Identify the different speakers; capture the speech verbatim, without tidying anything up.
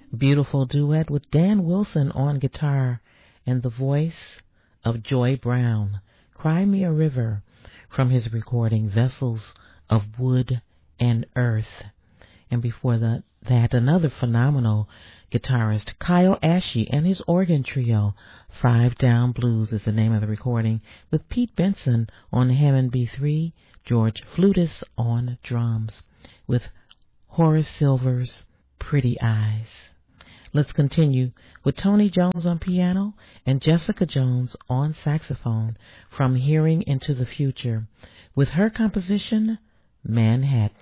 Speaker 1: Beautiful duet with Dan Wilson on guitar and the voice of Joy Brown, Cry Me a River, from his recording Vessels of Wood and Earth. And before that, that another phenomenal guitarist, Kyle Ashe, and his organ trio, Five Down Blues is the name of the recording, with Pete Benson on Hammond B three, George Flutis on drums, with Horace Silver's Pretty Eyes. Let's continue with Tony Jones on piano and Jessica Jones on saxophone from Hearing into the Future, with her composition, Manhattan.